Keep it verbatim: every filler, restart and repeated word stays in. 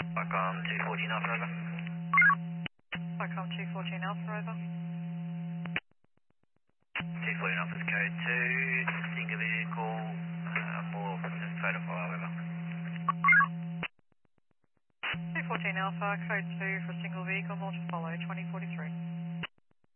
Bacom two fourteen Alpha, over. Bacom two fourteen Alpha, over. two fourteen Alpha's code two, single vehicle, uh, more photo file, over. two fourteen Alpha, code two for single vehicle, more to follow, twenty forty-three.